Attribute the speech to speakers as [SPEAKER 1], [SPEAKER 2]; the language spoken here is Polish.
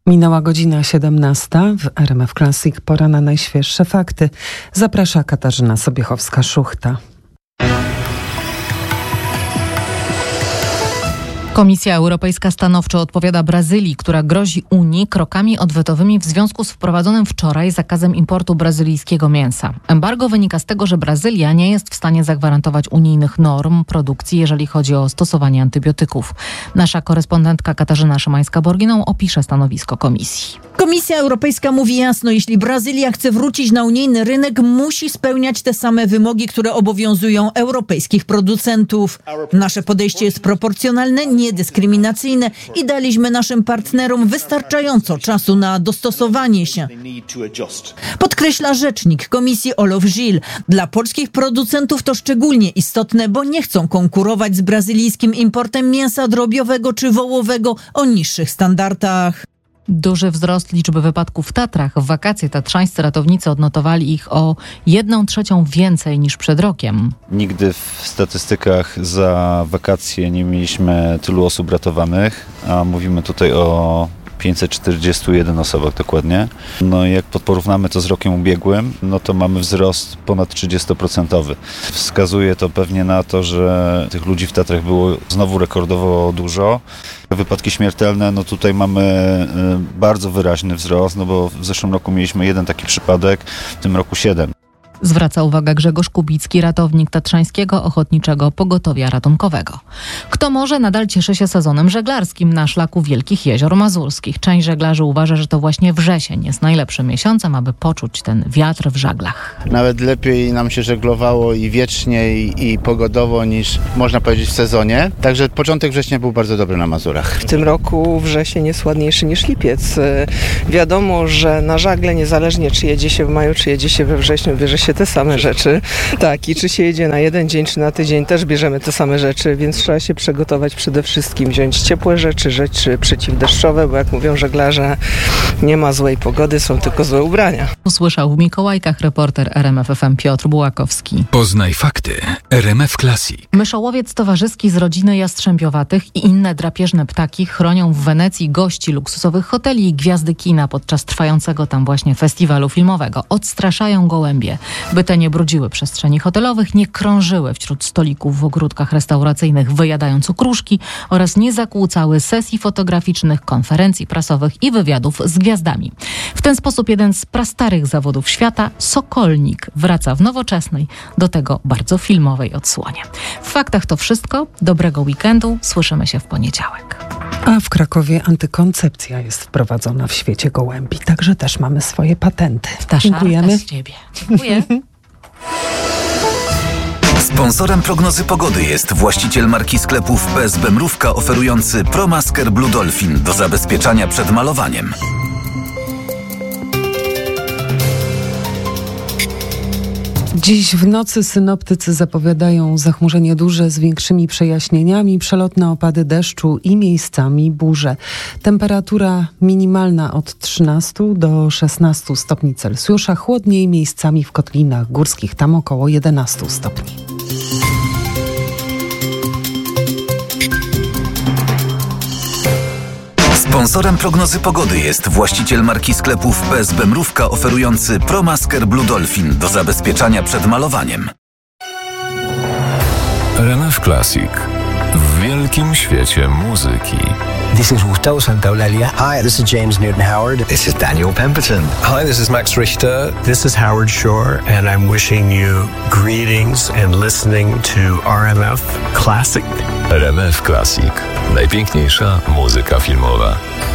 [SPEAKER 1] Minęła godzina 17. W RMF Classic pora na najświeższe fakty. Zaprasza Katarzyna Sobiechowska-Szuchta.
[SPEAKER 2] Komisja Europejska stanowczo odpowiada Brazylii, która grozi Unii krokami odwetowymi w związku z wprowadzonym wczoraj zakazem importu brazylijskiego mięsa. Embargo wynika z tego, że Brazylia nie jest w stanie zagwarantować unijnych norm produkcji, jeżeli chodzi o stosowanie antybiotyków. Nasza korespondentka Katarzyna Szymańska-Borginą opisze stanowisko Komisji.
[SPEAKER 3] Komisja Europejska mówi jasno, jeśli Brazylia chce wrócić na unijny rynek, musi spełniać te same wymogi, które obowiązują europejskich producentów. Nasze podejście jest proporcjonalne, niedyskryminacyjne i daliśmy naszym partnerom wystarczająco czasu na dostosowanie się. Podkreśla rzecznik Komisji Olof Gil. Dla polskich producentów to szczególnie istotne, bo nie chcą konkurować z brazylijskim importem mięsa drobiowego czy wołowego o niższych standardach.
[SPEAKER 2] Duży wzrost liczby wypadków w Tatrach. W wakacje tatrzańscy ratownicy odnotowali ich o 1/3 więcej niż przed rokiem.
[SPEAKER 4] Nigdy w statystykach za wakacje nie mieliśmy tylu osób ratowanych, a mówimy tutaj o 541 osobach dokładnie. No i jak porównamy to z rokiem ubiegłym, no to mamy wzrost ponad 30%. Wskazuje to pewnie na to, że tych ludzi w Tatrach było znowu rekordowo dużo. Wypadki śmiertelne, no tutaj mamy bardzo wyraźny wzrost, no bo w zeszłym roku mieliśmy 1 taki przypadek, w tym roku 7.
[SPEAKER 2] Zwraca uwagę Grzegorz Kubicki, ratownik Tatrzańskiego Ochotniczego Pogotowia Ratunkowego. Kto może, nadal cieszy się sezonem żeglarskim na szlaku Wielkich Jezior Mazurskich. Część żeglarzy uważa, że to właśnie wrzesień jest najlepszym miesiącem, aby poczuć ten wiatr w żaglach.
[SPEAKER 5] Nawet lepiej nam się żeglowało i wiecznie, i pogodowo niż można powiedzieć w sezonie. Także początek września był bardzo dobry na Mazurach.
[SPEAKER 6] W tym roku wrzesień jest ładniejszy niż lipiec. Wiadomo, że na żagle, niezależnie czy jedzie się w maju, czy jedzie się we wrześniu, bierze się te same rzeczy. Tak, i czy się jedzie na jeden dzień, czy na tydzień, też bierzemy te same rzeczy, więc trzeba się przygotować przede wszystkim, wziąć ciepłe rzeczy przeciwdeszczowe, bo jak mówią żeglarze, nie ma złej pogody, są tylko złe ubrania.
[SPEAKER 2] Usłyszał w Mikołajkach reporter RMF FM Piotr Bułakowski.
[SPEAKER 7] Poznaj fakty RMF Classic.
[SPEAKER 2] Myszołowiec towarzyski z rodziny jastrzębiowatych i inne drapieżne ptaki chronią w Wenecji gości luksusowych hoteli i gwiazdy kina podczas trwającego tam właśnie festiwalu filmowego. Odstraszają gołębie, by te nie brudziły przestrzeni hotelowych, nie krążyły wśród stolików w ogródkach restauracyjnych, wyjadając okruszki oraz nie zakłócały sesji fotograficznych, konferencji prasowych i wywiadów z gwiazdami. W ten sposób jeden z prastarych zawodów świata, sokolnik, wraca w nowoczesnej, do tego bardzo filmowej odsłonie. W faktach to wszystko. Dobrego weekendu. Słyszymy się w poniedziałek.
[SPEAKER 1] A w Krakowie antykoncepcja jest wprowadzona w świecie gołębi, także też mamy swoje patenty. Dziękujemy.
[SPEAKER 2] Z ciebie. Dziękuję.
[SPEAKER 7] Sponsorem prognozy pogody jest właściciel marki sklepów PSB Mrówka oferujący ProMasker Blue Dolphin do zabezpieczania przed malowaniem.
[SPEAKER 1] Dziś w nocy synoptycy zapowiadają zachmurzenie duże z większymi przejaśnieniami, przelotne opady deszczu i miejscami burze. Temperatura minimalna od 13 do 16 stopni Celsjusza, chłodniej miejscami w kotlinach górskich, tam około 11 stopni.
[SPEAKER 7] Sponsorem prognozy pogody jest właściciel marki sklepów PSB Mrówka oferujący ProMasker Blue Dolphin do zabezpieczania przed malowaniem. RMF Classic. W wielkim świecie muzyki.
[SPEAKER 8] This is Gustavo Santaolalla. Hi, this is James Newton Howard.
[SPEAKER 9] This is Daniel Pemberton.
[SPEAKER 10] Hi, this is Max Richter.
[SPEAKER 11] This is Howard Shore, and I'm wishing you greetings and listening to RMF Classic.
[SPEAKER 7] RMF Classic. Najpiękniejsza muzyka filmowa.